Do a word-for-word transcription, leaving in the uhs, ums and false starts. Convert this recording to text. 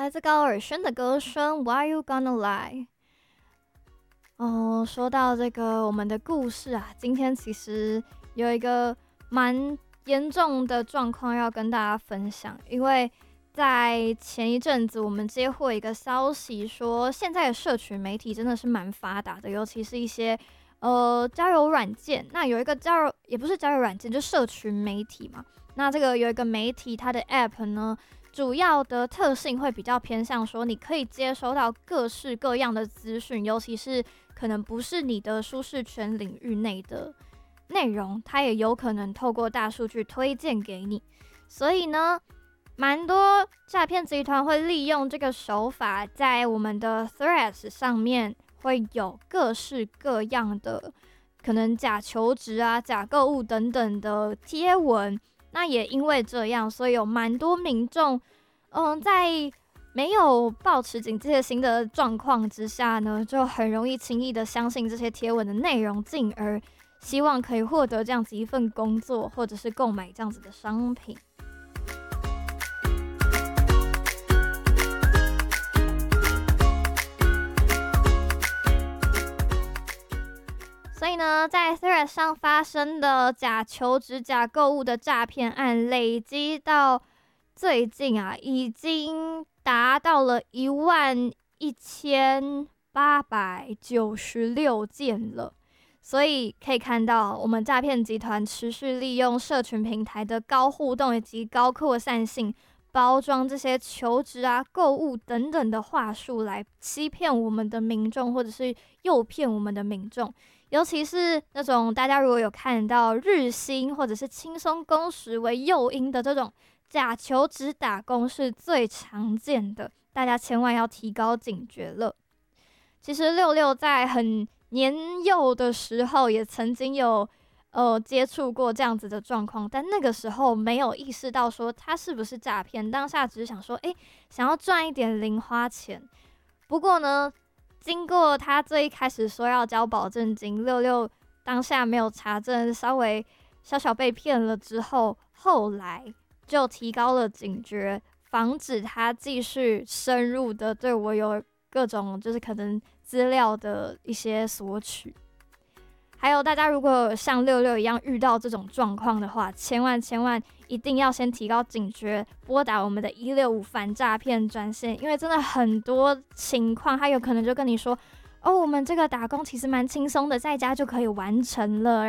来自高尔宣的歌声《Why You Gonna Lie》。哦，说到这个我们的故事啊，今天其实有一个蛮严重的状况要跟大家分享，因为在前一阵子我们接获一个消息说，现在的社群媒体真的是蛮发达的，尤其是一些呃交友软件。那有一个交友也不是交友软件，就社群媒体嘛。那这个有一个媒体，它的 App 呢，主要的特性会比较偏向说，你可以接收到各式各样的资讯，尤其是可能不是你的舒适圈领域内的内容，它也有可能透过大数据推荐给你。所以呢，蛮多诈骗集团会利用这个手法，在我们的 Threads 上面会有各式各样的可能假求职啊、假购物等等的贴文。那也因为这样，所以有蛮多民众，嗯，在没有抱持警戒心的状况之下呢，就很容易轻易的相信这些贴文的内容，进而希望可以获得这样子一份工作，或者是购买这样子的商品。所以呢，在 Threads 上发生的假求职、假购物的诈骗案，累积到最近啊，已经达到了一万一千八百九十六件了。所以可以看到，我们诈骗集团持续利用社群平台的高互动以及高扩散性，包装这些求职啊、购物等等的话术，来欺骗我们的民众，或者是诱骗我们的民众。尤其是那种大家如果有看到日薪或者是轻松工时为诱因的这种假求职打工是最常见的，大家千万要提高警觉了。其实六六在很年幼的时候也曾经有呃接触过这样子的状况，但那个时候没有意识到说它是不是诈骗，当下只是想说，哎，想要赚一点零花钱。不过呢，经过他最一开始说要交保证金，六六当下没有查证，稍微小小被骗了之后，后来就提高了警觉，防止他继续深入的对我有各种就是可能资料的一些索取。还有大家如果像六六一样遇到这种状况的话，千万千万一定要先提高警觉，拨打我们的一六五反诈骗专线，因为真的很多情况他有可能就跟你说，哦，我们这个打工其实蛮轻松的，在家就可以完成了，